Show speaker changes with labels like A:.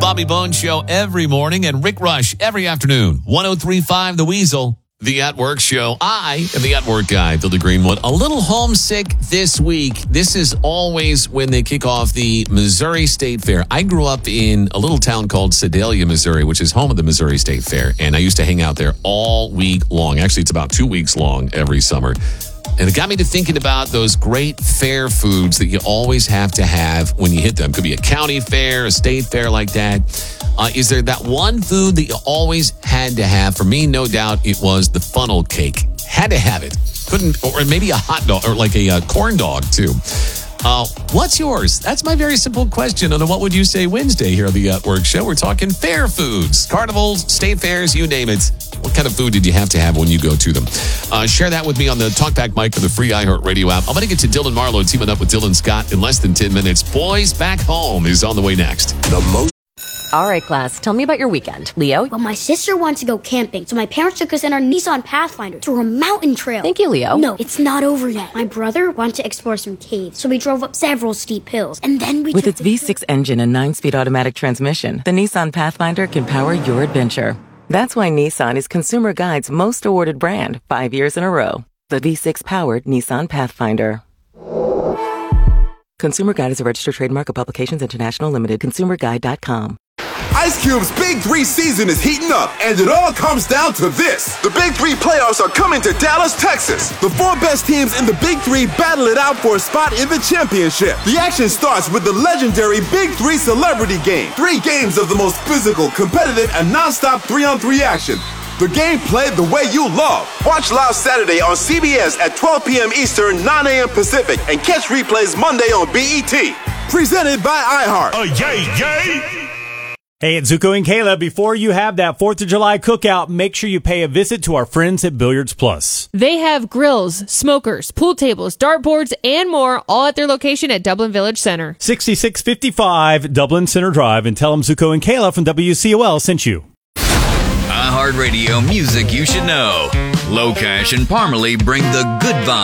A: Bobby Bones Show every morning and Rick Rush every afternoon. 103.5 The Weasel, the At Work Show. I am the At Work guy, Billy Greenwood. A little homesick this week. This is always when they kick off the Missouri State Fair. I grew up in a little town called Sedalia, Missouri, which is home of the Missouri State Fair. And I used to hang out there all week long. Actually, it's about 2 weeks long every summer. And it got me to thinking about those great fair foods that you always have to have when you hit them. Could be a county fair, a state fair like that. Is there that one food that you always had to have? For me, no doubt, it was the funnel cake. Had to have it. Couldn't, or maybe a hot dog, or like a corn dog, too. What's yours? That's my very simple question on the What Would You Say Wednesday here on the At Work Show. We're talking fair foods, carnivals, state fairs, you name it. What kind of food did you have to have when you go to them? Share that with me on the TalkBack mic or the free iHeartRadio app. I'm going to get to Dylan Marlowe teaming up with Dylan Scott in less than 10 minutes. Boys Back Home is on the way next.
B: All right, class, tell me about your weekend. Leo?
C: Well, my sister wants to go camping, so my parents took us in our Nissan Pathfinder to a mountain trail.
B: Thank you, Leo.
C: No, it's not over yet. My brother wanted to explore some caves, so we drove up several steep hills, and then we
D: With its V6 engine and 9-speed automatic transmission, the Nissan Pathfinder can power your adventure. That's why Nissan is Consumer Guide's most awarded brand 5 years in a row. The V6-powered Nissan Pathfinder. Consumer Guide is a registered trademark of Publications International Limited. ConsumerGuide.com.
E: Ice Cube's Big 3 season is heating up, and it all comes down to this. The Big 3 playoffs are coming to Dallas, Texas. The 4 best teams in the Big 3 battle it out for a spot in the championship. The action starts with the legendary Big 3 Celebrity Game. 3 games of the most physical, competitive, and non-stop 3-on-3 action. The game played the way you love. Watch live Saturday on CBS at 12 p.m. Eastern, 9 a.m. Pacific, and catch replays Monday on BET. Presented by iHeart.
F: Yay! Hey, it's Zuko and Kayla. Before you have that 4th of July cookout, make sure you pay a visit to our friends at Billiards Plus.
G: They have grills, smokers, pool tables, dartboards, and more, all at their location at Dublin Village Center.
F: 6655 Dublin Center Drive, and tell them Zuko and Kayla from WCOL sent you.
H: iHeartRadio music you should know. Locash and Parmalee bring the good vibes